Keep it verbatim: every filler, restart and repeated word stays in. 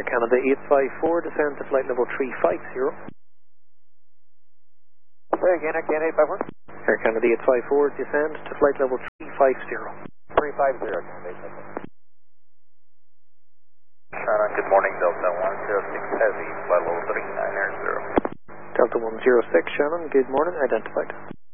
Canada eight five four, descend to flight level three five zero. Say again, Air Canada eight five four? Air Canada eight five four, descend to flight level three five zero. three five zero, Canada eight five four. Shannon, good morning, Delta one zero six Heavy, flight level three nine zero. Delta one zero six, Shannon, good morning, identified.